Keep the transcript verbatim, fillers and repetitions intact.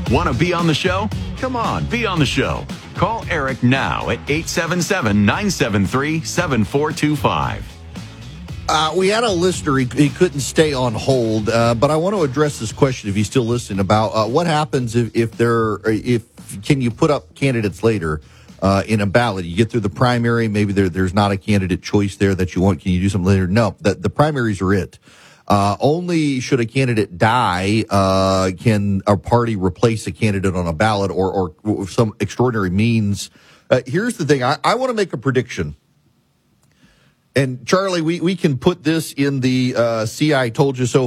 Want to be on the show? Come on, be on the show. Call Eric now at eight seven seven, nine seven three, seven four two five. Uh, we had a listener, he, he couldn't stay on hold, uh, but I want to address this question if he's still listening about uh, what happens if, if there, if, can you put up candidates later uh, in a ballot? You get through the primary, maybe there, there's not a candidate choice there that you want. Can you do something later? No, the, the primaries are it. Uh, only should a candidate die, uh, can a party replace a candidate on a ballot or, or, or some extraordinary means. Uh, here's the thing. I, I want to make a prediction. And Charlie, we, we can put this in the uh, See I Told You So